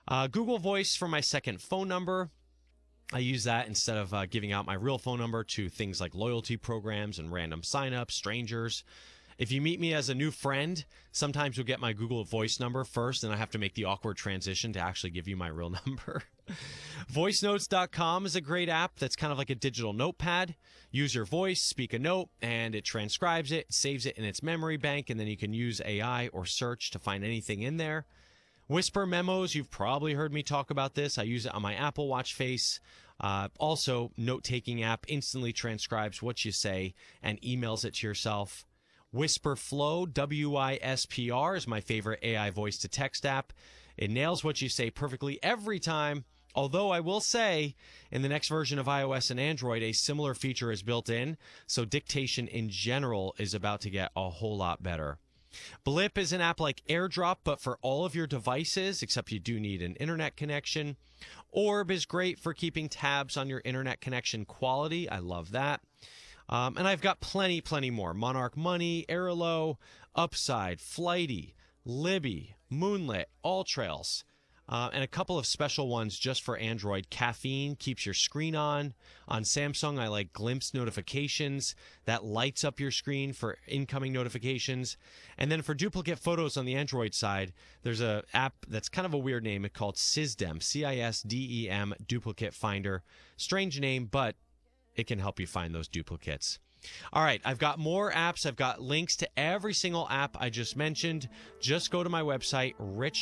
Google Voice for my second phone number. I use that instead of giving out my real phone number to things like loyalty programs and random signups, strangers. If you meet me as a new friend, sometimes you'll get my Google Voice number first, and I have to make the awkward transition to actually give you my real number. VoiceNotes.com is a great app that's kind of like a digital notepad. Use your voice, speak a note, and it transcribes it, saves it in its memory bank, and then you can use AI or search to find anything in there. Whisper Memos, you've probably heard me talk about this. I use it on my Apple Watch face. Also, note-taking app instantly transcribes what you say and emails it to yourself. Whisper Flow, WISPR, is my favorite AI voice-to-text app. It nails what you say perfectly every time. Although I will say, in the next version of iOS and Android, a similar feature is built in, so dictation in general is about to get a whole lot better. Blip is an app like AirDrop, but for all of your devices, except you do need an internet connection. Orb is great for keeping tabs on your internet connection quality. I love that. And I've got plenty more. Monarch Money, Airlo, Upside, Flighty, Libby, Moonlit, AllTrails. And a couple of special ones just for Android. Caffeine keeps your screen on. On Samsung, I like Glimpse notifications. That lights up your screen for incoming notifications. And then for duplicate photos on the Android side, there's an app that's kind of a weird name called Cisdem, CISDEM Duplicate Finder. Strange name, but it can help you find those duplicates. All right, I've got more apps. I've got links to every single app I just mentioned. Just go to my website,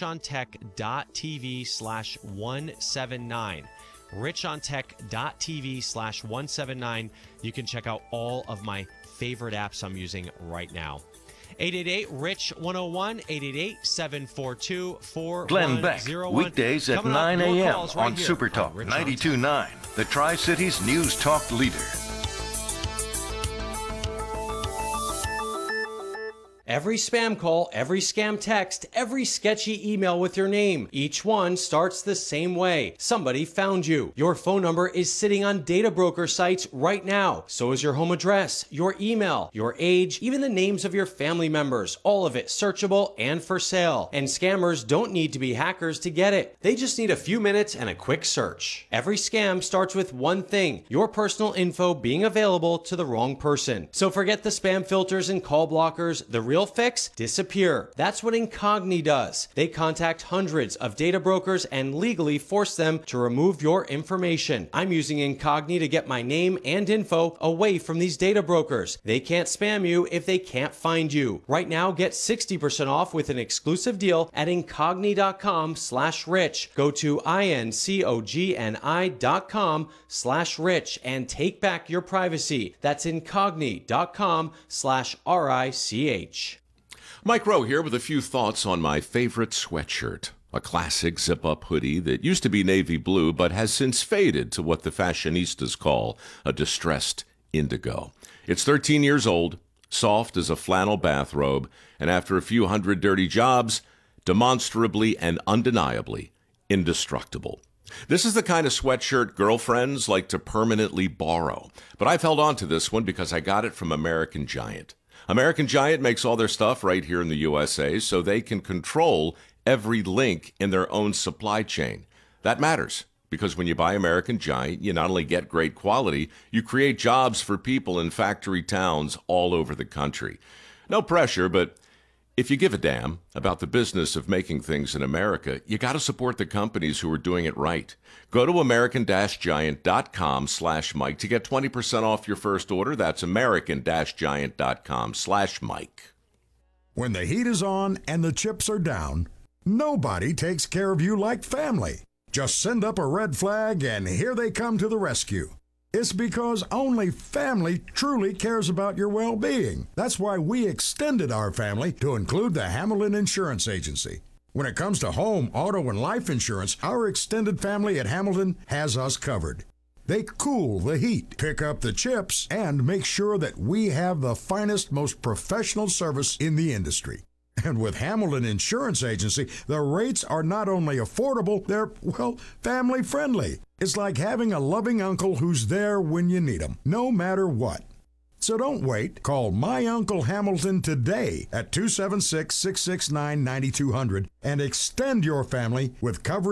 richontech.tv/179. richontech.tv/179. You can check out all of my favorite apps I'm using right now. 888-RICH-101, 888-742-4101. Glenn Beck, weekdays at 9 a.m. on Super Talk 92.9, the Tri-Cities News Talk leader. Every spam call, every scam text, every sketchy email with your name, each one starts the same way. Somebody found you. Your phone number is sitting on data broker sites right now. So is your home address, your email, your age, even the names of your family members. All of it searchable and for sale. And scammers don't need to be hackers to get it. They just need a few minutes and a quick search. Every scam starts with one thing: your personal info being available to the wrong person. So forget the spam filters and call blockers. The real fix? Disappear. That's what Incogni does. They contact hundreds of data brokers and legally force them to remove your information. I'm using Incogni to get my name and info away from these data brokers. They can't spam you if they can't find you. Right now, get 60% off with an exclusive deal at Incogni.com/rich. Go to INCOGNI.com/rich and take back your privacy. That's Incogni.com/RICH. Mike Rowe here with a few thoughts on my favorite sweatshirt. A classic zip-up hoodie that used to be navy blue but has since faded to what the fashionistas call a distressed indigo. It's 13 years old, soft as a flannel bathrobe, and after a few hundred dirty jobs, demonstrably and undeniably indestructible. This is the kind of sweatshirt girlfriends like to permanently borrow. But I've held on to this one because I got it from American Giant. American Giant makes all their stuff right here in the USA so they can control every link in their own supply chain. That matters because when you buy American Giant, you not only get great quality, you create jobs for people in factory towns all over the country. No pressure, but if you give a damn about the business of making things in America, you got to support the companies who are doing it right. Go to American-Giant.com/Mike to get 20% off your first order. That's American-Giant.com/Mike. When the heat is on and the chips are down, nobody takes care of you like family. Just send up a red flag and here they come to the rescue. It's because only family truly cares about your well-being. That's why we extended our family to include the Hamilton Insurance Agency. When it comes to home, auto, and life insurance, our extended family at Hamilton has us covered. They cool the heat, pick up the chips, and make sure that we have the finest, most professional service in the industry. And with Hamilton Insurance Agency, the rates are not only affordable, they're, well, family-friendly. It's like having a loving uncle who's there when you need him, no matter what. So don't wait. Call My Uncle Hamilton today at 276-669-9200 and extend your family with coverage